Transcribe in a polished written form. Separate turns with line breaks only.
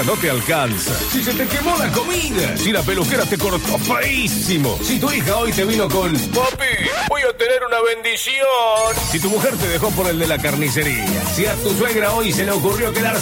no te alcanza, si se te quemó la comida, si la peluquera te cortó feísimo, si tu hija hoy te vino con papi, voy a tener una bendición, si tu mujer te dejó por el de la carnicería, si a tu suegra hoy se le ocurrió quedarse